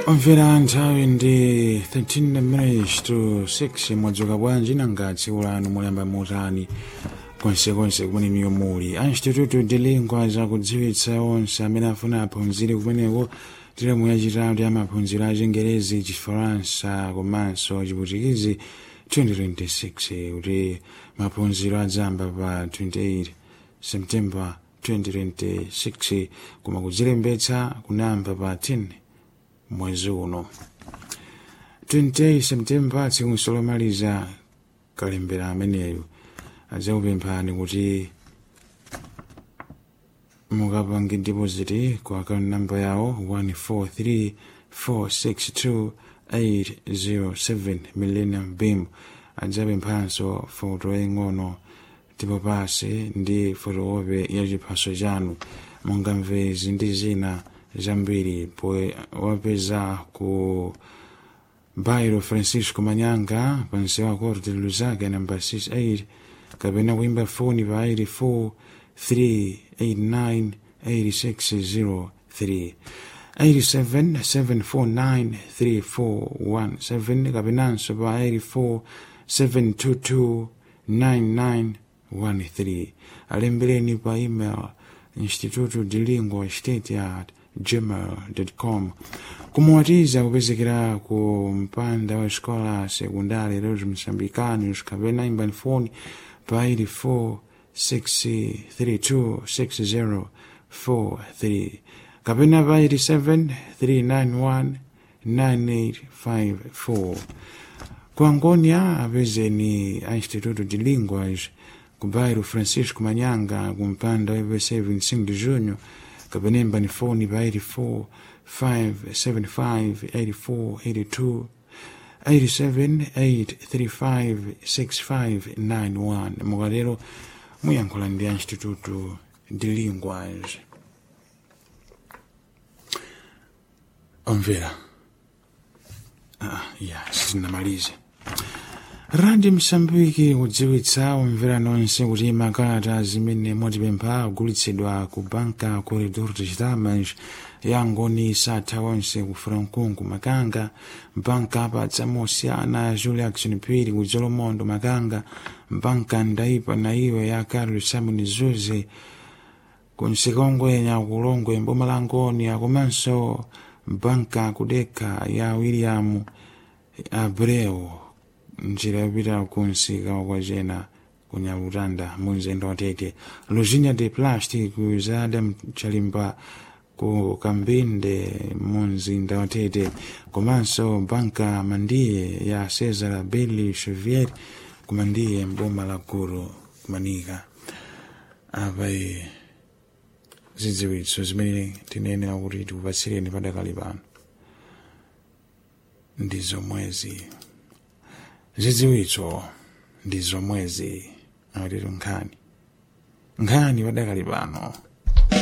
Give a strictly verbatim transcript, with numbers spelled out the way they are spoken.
Omvera nthawi ndi thirteen minutes to six mwadzuka bwanji nanga tsiku lanu mulemba motani konsekonse kumene niyo muli. A Instituto de Lingua zakudziwitsa onse amene afuna aphunzire kumeneko teremu yachitatu ya maphunziro a Chingerezi, Chifaransa komanso Chiputikizi twenty twenty-six kuti maphunziro adzamba pa twenty-eight September twenty twenty-six koma kudzilembetsa kunamba pa ten mwezi uno. twenty-eight September tsiku lomaliza kalembera ameneyo adzakupemphani kuti mukapange deposit kwa account number yawo one four three four six two eight zero seven Millennium Beam. Adzapemphanso foto ing'ono tipo pasi ndi fotokopi ya chiphaso chanu. Mungamve izi ndi zina zambiri poe wapeza ku Bairro Francisco Manyanga pansi wa Corte Lusaka number sixty-eight kapena kuimba phone pa eight four three eight nine eight six zero three eight seven seven four nine three four one seven kapenanso pa eight four seven two two nine nine one three. Alembereni pa email Instituto de Lingua State at gmail dot com. Kumwatiza kupezekera ku mpanda wa escola sekundari Los Moçambicanos kapena imbani phone pa eight four six three two six zero four three kapena pa eight seven three nine one nine eight five four. Kwa Ngonia apezeni a Instituto de Linguas ku Bairro Francisco Manyanga ku mpanda wa E C vinte e cinco de junho kapena imbani phone pa eight four five seven five eight four eight two eight seven eight three five six five nine one. Mukatero muyankhula ndi Instituto de Linguas. Omvera ah, yes, sinamalize. Radio Msambiki kudziwitsa omvera nonse kuti makalata zimene mwatipempha agulitsidwa ku banka Corredor de Chitamas ya Ngoni satha onse ku Frankungu Makanga, banka patsa mosiyana Julia Action Piri ku Jolomondo Makanga, banka Ndaipa na iwe ya Carlos Simon Zuze ku Nsikongwe ya Kulongwe Mbumalangoni akomanso banka Kudeka ya William Abreu njira yopita kunsika kwa jena kunyabutanda munzenda watete. Luzinya de Plastic ku Adam Chalimba ku Kambinde munzinda watete komanso banka Mandie ya Cesar Belli Chevier kumandie mboma la Guru kumanika. Abai zidziwitso zimene tinene kuti tikupasireni padakali pano ndizo mwezi zidziwitso ndizo mwezi atero nkhani nkhani padakali pano